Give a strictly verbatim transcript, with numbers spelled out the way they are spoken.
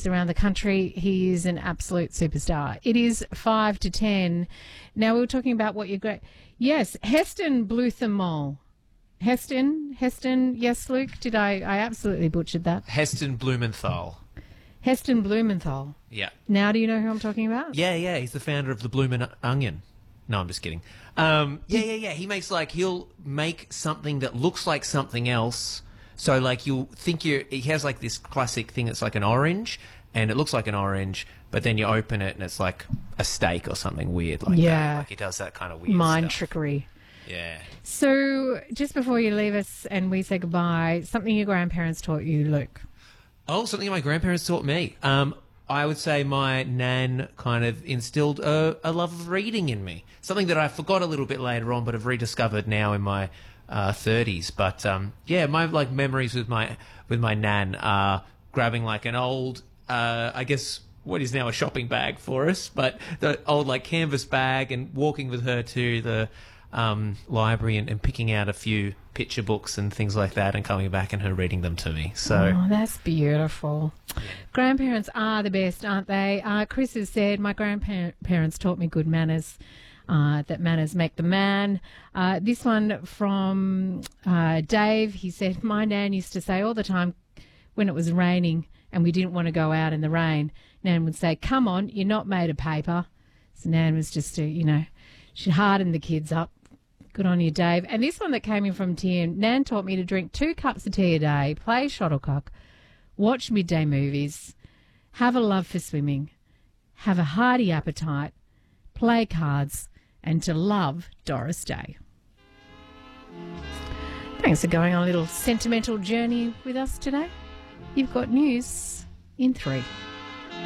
gigs around the country. He is an absolute superstar. It is five to ten. Now, we were talking about what you're great. Yes, Heston Blumenthal. Heston, Heston, yes, Luke, did I, I absolutely butchered that. Heston Blumenthal. Heston Blumenthal. Yeah. Now do you know who I'm talking about? Yeah, yeah, he's the founder of the Bloomin' Onion. No, I'm just kidding. Um, yeah, yeah, yeah, he makes like, he'll make something that looks like something else. So like you'll think you're, he has like this classic thing that's like an orange, and it looks like an orange, but then you open it and it's like a steak or something weird like Yeah. that. Like he does that kind of weird Mind stuff. trickery. Yeah. So just before you leave us and we say goodbye, something your grandparents taught you, Luke. Oh, something my grandparents taught me. Um, I would say my nan kind of instilled a, a love of reading in me. Something that I forgot a little bit later on, but have rediscovered now in my uh, thirties. But um, yeah, my like memories with my with my nan are grabbing like an old, uh, I guess what is now a shopping bag for us, but the old like canvas bag, and walking with her to the um, library and, and picking out a few picture books and things like that, and coming back and her reading them to me. So Oh, that's beautiful. Grandparents are the best, aren't they? Uh, Chris has said, my grandparents taught me good manners, uh, that manners make the man. Uh, this one from uh, Dave, he said, my nan used to say all the time when it was raining and we didn't want to go out in the rain, Nan would say, come on, you're not made of paper. So Nan was just to, you know, she hardened the kids up. Good on you, Dave. And this one that came in from Tim, Nan taught me to drink two cups of tea a day, play shuttlecock, watch midday movies, have a love for swimming, have a hearty appetite, play cards, and to love Doris Day. Thanks for going on a little sentimental journey with us today. You've got news in three.